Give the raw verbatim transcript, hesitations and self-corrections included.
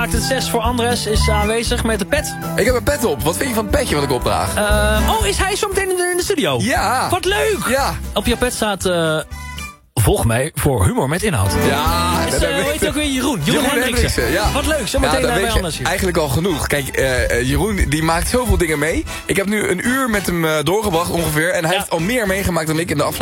maakt het zes voor Andres, is aanwezig met de pet. Ik heb een pet op. Wat vind je van het petje wat ik opdraag? Uh, oh, is hij zo meteen in de, in de studio? Ja. Wat leuk! Ja. Op jouw pet staat... Uh, volg mij voor humor met inhoud. Ja, is, uh, hoe heet hij ook weer? Jeroen. Jeroen, Jeroen Hendriksen. Ja. Wat leuk, zo meteen ja, bij Anders hier. Eigenlijk al genoeg. Kijk, uh, Jeroen die maakt zoveel dingen mee. Ik heb nu een uur met hem uh, doorgebracht ongeveer. En hij ja. heeft al meer meegemaakt dan ik in de afgelopen